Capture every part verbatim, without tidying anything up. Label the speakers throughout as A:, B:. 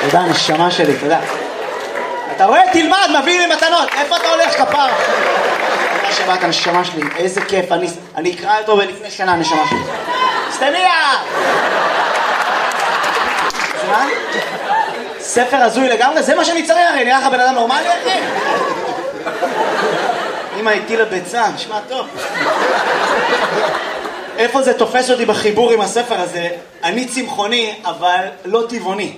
A: תודה, נשמה שלי, תודה. אתה רואה? תלמד, מביא לי מתנות. איפה אתה הולך, כפר? תודה שבאת, נשמה שלי. איזה כיף. אני, אני אקרא אותו בלפני שנה, נשמה שלי. סטניה! מה? ספר הזוי לגמרי? זה מה שאני צריך, הרי. נראה לך בן אדם נורמלי, אחי? אמא הטילה ביצה, נשמע טוב. איפה זה תופס אותי בחיבור עם הספר הזה? אני צמחוני, אבל לא טבעוני.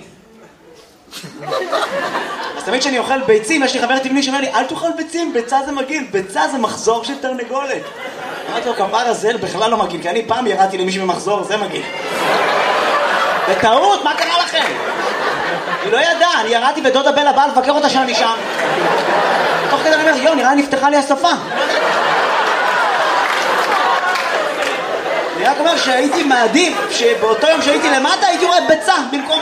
A: אז תמיד כשאני אוכל ביצים, יש לי חבר טבעוני שאומר לי, אל תאכל ביצים, ביצה זה מגעיל, ביצה זה מחזור של תרנגולת. אמרתי לו, כפר הזה בכלל לא מגעיל, כי אני פעם ירדתי למישהו במחזור, זה מגעיל. בטעות, מה קרה לכם? היא לא ידעה, אני ירדתי בדודה בלה באה לבקר אותה שאני שם. תוך כדי אני אומר, יו, נראה נפתחה לי השפה. אני רק אומר שהייתי מעדיף שבאותו יום שהייתי למטה הייתי רואה ביצה במקום...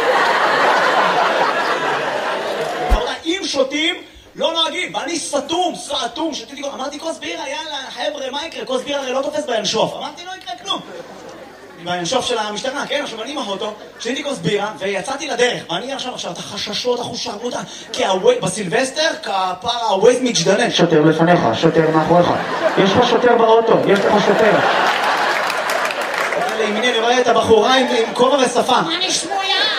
A: אם שותים לא נוהגים, ואני סתום, סתום, שתיתי... אמרתי כוס בירה, יאללה, חבר'ה, מה יקרה? כוס בירה הרי לא תופס בינשוף. אמרתי, לא יקרה כלום. בינשוף של המשטרה, כן? עכשיו אני מהאוטו, שתיתי כוס בירה ויצאתי לדרך. ואני עכשיו, עכשיו, את החששות, החושרות, כי בסילבסטר, כפר הווייז מתגדנן. שוטר לפניך, שוטר מאחוריך. יש לך שוטר באוטו, יש לך שוטר. לימיני, אני רואה את הבחורה עם כובע ושפה. מה נשמויה?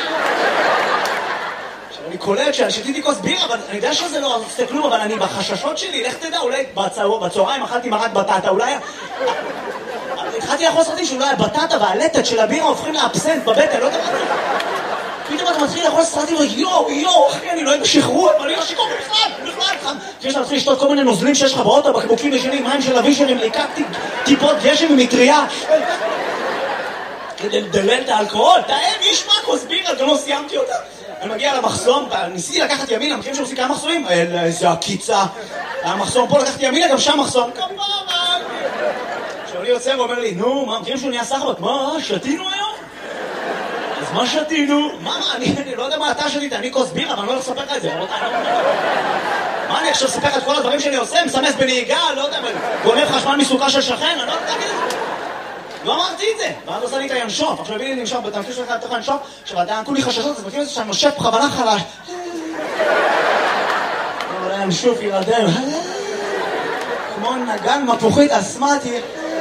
A: עכשיו, אני קולט ששתיתי כוס בירה, אבל אני יודע שזה לא עושה כלום, אבל אני בחששות שלי, לך תדע, אולי בצהריים אכלתי מרק בטטה, אולי... התחלתי לאכול סרטים שאולי הבטטה והלטת של הבירה הופכים לאבסנט בבטן, לא יודע מה זה. פתאום אתה מתחיל לאכול סרטים, יואו, יואו, אחי, אני לא אוהב בשחרור, אבל אני לא שיקור בכלל, בכלל. כשיש להתחיל לשתות כל מיני נוזלים שיש לך באוטו, בקבוקים ישנים, מים של אבישרים, לקקתי טיפות גשם ומטריה. כדי לדלל את האלכוהול, תאם, יש מה, כוס בירה, גם לא סיימתי אותה. אני מגיע למחסום, ניסיתי לקחת ימינה, מכירים שעושים כמה מחסומים? איזה הקיצה. המחסום פה לקחתי ימינה, גם שם מחסום. כמובן. כשאני יוצא ואומר לי, נו, מה, מכירים שהוא נהיה סחבק? מה, שתינו היום? אז מה שתינו? מה, מה, אני לא יודע מה אתה שתית, אני כוס בירה, אבל אני לא הולך לספר לך את זה. מה, אני עכשיו אספר לך את כל הדברים שאני עושה, מסמס בנהיגה, לא יודע, גונב חשמל מסוכה של שכן, אני לא יודע להגיד את זה. לא אמרתי את זה, ואז עושה לי את הינשוף. עכשיו הביאי לי נמשוף, בתמשיך שלך לתוך הינשוף, עכשיו עדיין כולי חששות, אז מכיר את זה שאני נושף בכוונה חלש. אבל הינשוף יירדם. כמו נגן מפוחית אסמטי.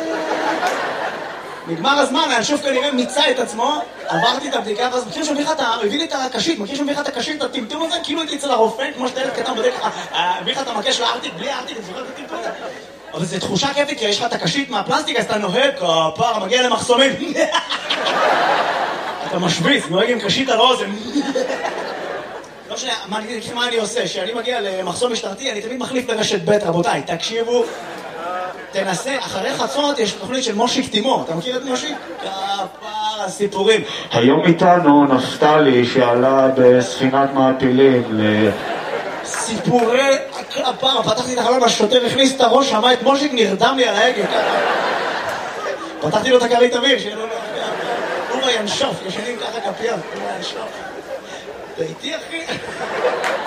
A: נגמר הזמן, הינשוף כנראה מיצה את עצמו, עברתי את הבדיקה, ואז מכיר שמביא לך את ה... הביא לי את הקשית, מכיר שמביא לך את הקשית, את הטמטום הזה, כאילו הייתי אצל הרופא, כמו שאתה ילד קטן בדרך, הביא לך את המקש לארטיק, בלי הארטיק, אני זוכר את הטמטום הזה. אבל זו תחושה כיפית, כי יש לך את הקשית מהפלסטיק, אז אתה נוהג, כפר, מגיע למחסומים. אתה משוויץ, נוהג עם קשית על האוזן. לא משנה, מה אני עושה? כשאני מגיע למחסום משטרתי, אני תמיד מחליף לרשת ב', רבותיי, תקשיבו, תנסה, אחרי חצות יש תוכנית של מושיק תימור, אתה מכיר את מושיק? כפר, הסיפורים. היום איתנו נפתלי שעלה בספינת מעפילים ל... סיפורי הכפר, פתחתי את החלון, השוטר הכניס את הראש, שמע את מושיק, נרדם לי על ההגה. פתחתי לו את הכרית אוויר, שיהיה לו... הוא בינשוף, ישנים ככה כפיים, הוא בינשוף. אתה איתי, אחי?